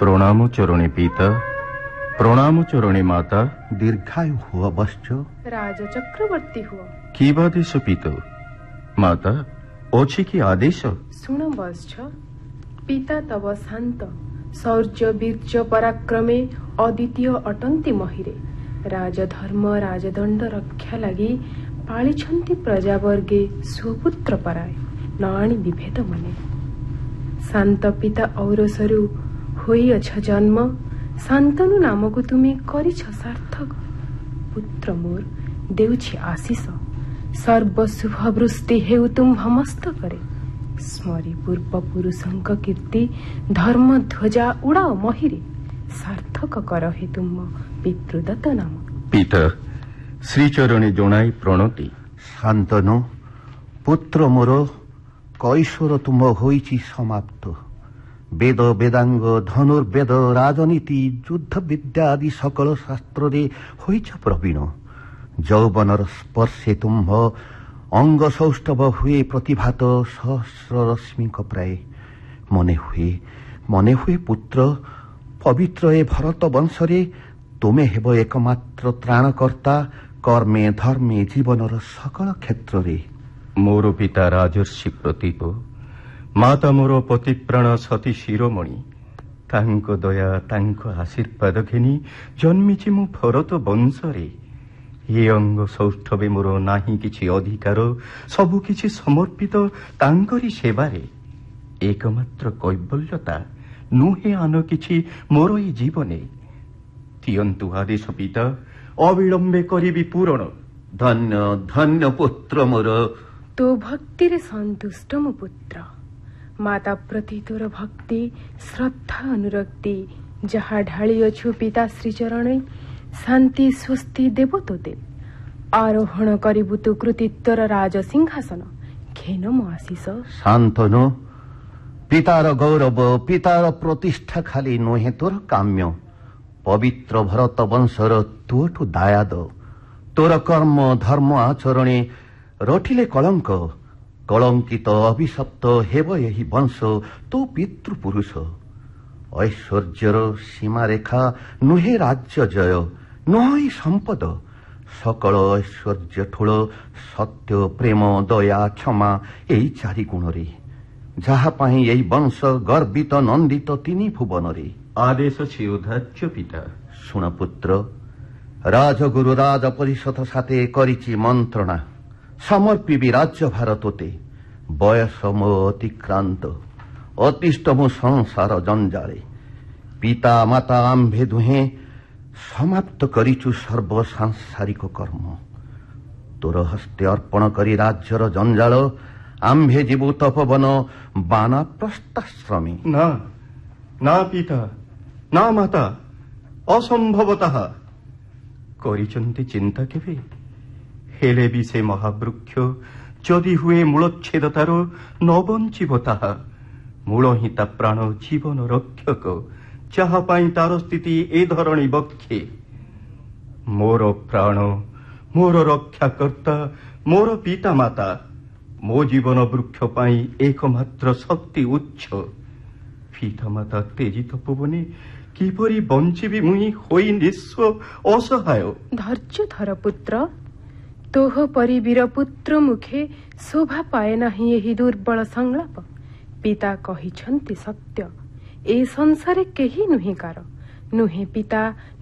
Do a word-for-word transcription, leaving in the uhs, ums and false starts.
प्रणाम चरणी पिता, प्रणाम चरणी माता। दीर्घायु हुआ बश्च। राज चक्रवर्ती हुआ। की आदेश पिता? माता ओछि की आदेश? सुन वत्स, पिता तव शांत शौर्य वीर्य पराक्रमे अद्वितीय अटंती महिरे। राजधर्म राजदंड रक्षा लगी पालिछंती प्रजावर्गे सुपुत्र पराय न आनी विभेद मने। शांत पिता औरसरु होइअछ जन्म, शांतनु नामको तुमे करिछ सार्थक। पुत्र मोर देउछि आशीष, सर्व शुभ वृष्टि हेउ तुम्भ मस्तकरे। स्मरी पूर्व पुरुषंक कीर्ति, धर्म ध्वजा उड़ाओ महिरे। सार्थक कर हे तुम पितृदत्त नाम। पिता श्रीचरणे जनाई प्रणति। शांतनु पुत्र मोर कैशोर तुम होइछि समाप्त। वेद वेदांग धनुर्वेद राजनीति युद्ध विद्या आदि सकल शास्त्र रे होइछ प्रवीण। यौवनर स्पर्शे तुम्भ अंग सौष्ठव हुए प्रतिभात सहस्र रश्मिक प्राय। मने हुए मने हुए पुत्र पवित्र ए भरत वंशरे तुमे हेब एकमात्र त्राणकर्ता। कर्मे धर्मे जीवनर सकल क्षेत्र रे। मोर पिता राजर्षि प्रतीप, माता मोर पतिप्राण सती शिरोमणि। तांको दया तांको आशीर्वाद घेनी जन्मिछि मु भरत वंशरे। ये अंग सौष्ठवे मोर नाही किछि अधिकार, सबु किछि समर्पित तांकरी सेवारे। एकमात्र कैबल्यता नुहे आन किछि मोर ए जीवने। दियंतु आदेश पिता, अविलंबे करिबि पूरण। धन्य धन्य पुत्र मोर। तो भक्ति रे संतुष्ट मो पुत्र। माता प्रति तोर भक्ति श्रद्धा अनुरक्ति जहा ढाली अछु पिता श्रीचरण। शांति स्वस्ति देव तोते। आरोहण करिबु तु कृतित्वर राज सिंहासन, घेन मो आशीष। शांतनु पितार गौरव पितार प्रतिष्ठा खाली नुहे तोर काम्य। पवित्र भरत वंशर तुठु दायाद। तोर कर्म धर्म आचरणे रटिले कलंक। कलंकित अभिशप्त हेब यही वंश तो पितृपुरुष। ऐश्वर्यर सीमारेखा नुहे राज्य जय, नुहे संपद। सकल ऐश्वर्य ठोल सत्य प्रेम दया क्षमा यही चारि गुण रे। जहा पाई यही वंश गर्वित नंदित तीनी भुवन रे। आदेश उदाच्य पिता। शुण पुत्र, राजगुरु राज परिषद साथे करिछि मंत्रणा। समर्पिबि राज्य भारतोते। बयस मो अतिक्रांत, अतिष्ट मो संसार जंजाले। पिता माता आम्भे दुहे समाप्त करिछु सर्व सांसारिक कर्म। तोर हस्ते अर्पण करी राज्यर जंजाल आम्भे जीवु तपवन बानप्रस्थाश्रमे। ना ना पिता ना माता, असंभवतः। करिचंती चिंता केबे? हेले भी से महावृक्ष जदि हुए मूलच्छेद तार न बंचिब ताहा। मूल ही ता प्राण जीवन रक्षक, जहा पाई तार स्थिति ए धरणी बक्षे। मोर प्राण मोर रक्षाकर्ता मोर पिता माता, मो जीवन वृक्ष पाई एकमात्र शक्ति उच्च। पिता माता तेजित पवने किपरि बंचिबि मुई होई निस्व असहाय। धैर्य धर पुत्र, तोह परि वीर पुत्र मुखे शोभा पाए नाही एही दुर्बल संलाप। पिता कहिछन्ति सत्य, ए संसारे केही नुहे कार। नुहे पिता